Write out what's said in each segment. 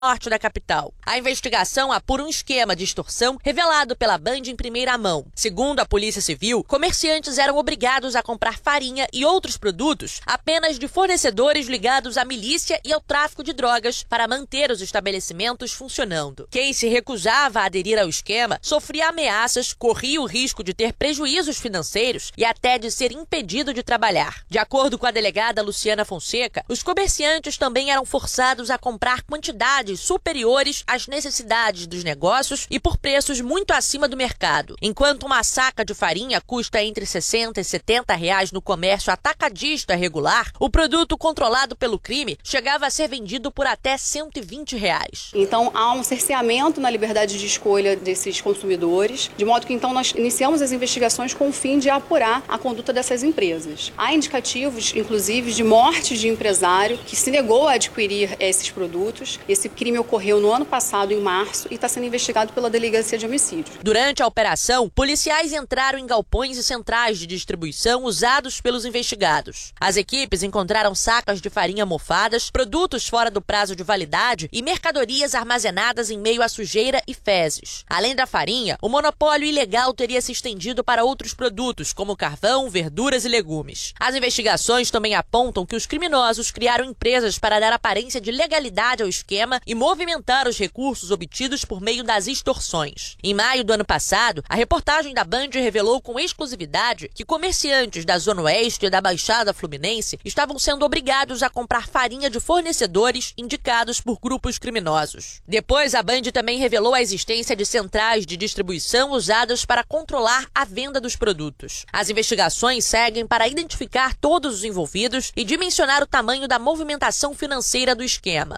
norte da capital. A investigação apura um esquema de extorsão revelado pela Band em primeira mão. Segundo a Polícia Civil, comerciantes eram obrigados a comprar farinha e outros produtos apenas de fornecedores ligados à milícia e ao tráfico de drogas para manter os estabelecimentos funcionando. Quem se recusava a aderir ao esquema sofria ameaças, corria o risco de ter prejuízos financeiros e até de ser impedido de trabalhar. De acordo com a delegada Luciana Fonseca, os comerciantes também eram forçados a comprar quantidades superiores às necessidades dos negócios e por preços muito acima do mercado. Enquanto uma saca de farinha custa entre R$60 e R$70 no comércio atacadista regular, o produto controlado pelo crime chegava a ser vendido por até R$120. Então há um cerceamento na liberdade de escolha desses consumidores, de modo que então nós iniciamos as investigações com o fim de apurar a conduta dessas empresas. Há indicativos, inclusive, de morte de empresário que se negou a adquirir esses produtos. Esse crime ocorreu no ano passado, em março, e está sendo investigado pela Delegacia de Homicídios. Durante a operação, policiais entraram em galpões e centrais de distribuição usados pelos investigados. As equipes encontraram sacas de farinha mofadas, produtos fora do prazo de validade e mercadorias armazenadas em meio à sujeira e fezes. Além da farinha, o monopólio ilegal teria se estendido para outros produtos, como carvão, verduras e legumes. As investigações também apontam que os criminosos criaram empresas para dar aparência de legalidade ao esquema e movimentar os recursos obtidos por meio das extorsões. Em maio do ano passado, a reportagem da Band revelou com exclusividade que comerciantes da Zona Oeste e da Baixada Fluminense estavam sendo obrigados a comprar farinha de fornecedores indicados por grupos criminosos. Depois, a Band também revelou a existência de centrais de distribuição usadas para controlar a venda dos produtos. As investigações seguem para identificar todos os envolvidos e dimensionar o tamanho da movimentação financeira do esquema.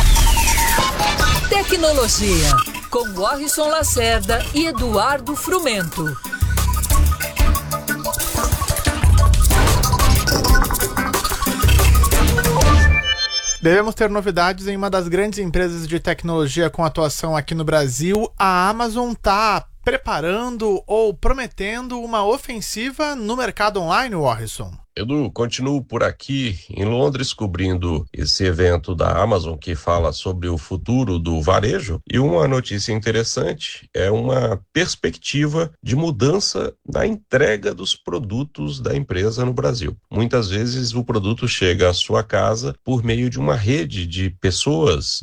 Tecnologia, com Warrison Lacerda e Eduardo Frumento. Devemos ter novidades em uma das grandes empresas de tecnologia com atuação aqui no Brasil. A Amazon está preparando ou prometendo uma ofensiva no mercado online, Warrison. Edu, continuo por aqui em Londres cobrindo esse evento da Amazon que fala sobre o futuro do varejo, e uma notícia interessante é uma perspectiva de mudança na entrega dos produtos da empresa no Brasil. Muitas vezes o produto chega à sua casa por meio de uma rede de pessoas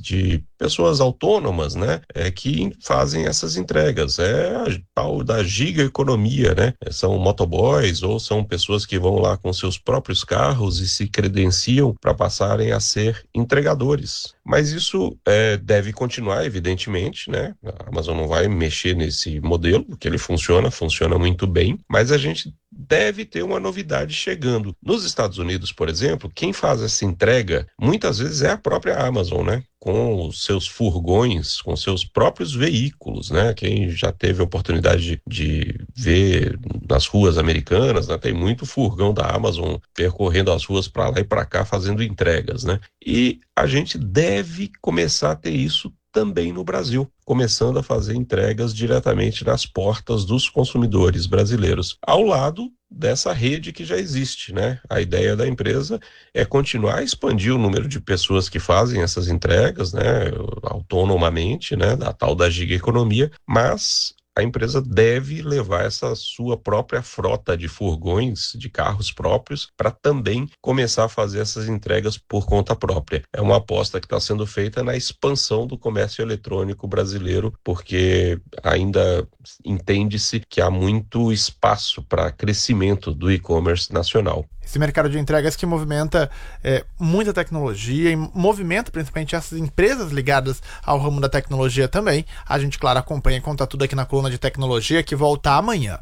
autônomas, né, que fazem essas entregas. É a tal da gigaeconomia, né? São motoboys ou são pessoas que vão lá com seus próprios carros e se credenciam para passarem a ser entregadores. Mas isso deve continuar, evidentemente, né? A Amazon não vai mexer nesse modelo, porque ele funciona muito bem, mas a gente deve ter uma novidade chegando. Nos Estados Unidos, por exemplo, quem faz essa entrega muitas vezes é a própria Amazon, né? Com os seus furgões, com seus próprios veículos, né? Quem já teve a oportunidade de ver nas ruas americanas, né? Tem muito furgão da Amazon percorrendo as ruas para lá e para cá fazendo entregas, né? E a gente deve começar a ter isso também no Brasil, começando a fazer entregas diretamente nas portas dos consumidores brasileiros, ao lado dessa rede que já existe, né? A ideia da empresa é continuar a expandir o número de pessoas que fazem essas entregas, né, autonomamente, né, da tal da gigaeconomia, mas a empresa deve levar essa sua própria frota de furgões, de carros próprios, para também começar a fazer essas entregas por conta própria. É uma aposta que está sendo feita na expansão do comércio eletrônico brasileiro, porque ainda entende-se que há muito espaço para crescimento do e-commerce nacional. Esse mercado de entregas que movimenta muita tecnologia e movimenta principalmente essas empresas ligadas ao ramo da tecnologia também. A gente, claro, acompanha e conta tudo aqui na coluna de tecnologia, que volta amanhã.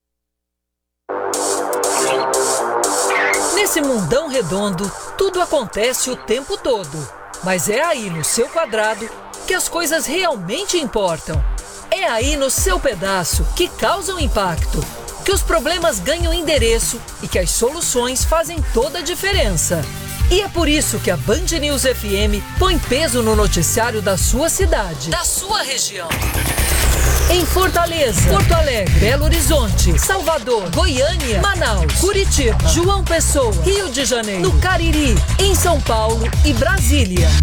Nesse mundão redondo, tudo acontece o tempo todo. Mas é aí no seu quadrado que as coisas realmente importam. É aí no seu pedaço que causam impacto, que os problemas ganham endereço e que as soluções fazem toda a diferença. E é por isso que a Band News FM põe peso no noticiário da sua cidade, da sua região. Em Fortaleza, Porto Alegre, Belo Horizonte, Salvador, Goiânia, Manaus, Curitiba, João Pessoa, Rio de Janeiro, no Cariri, em São Paulo e Brasília.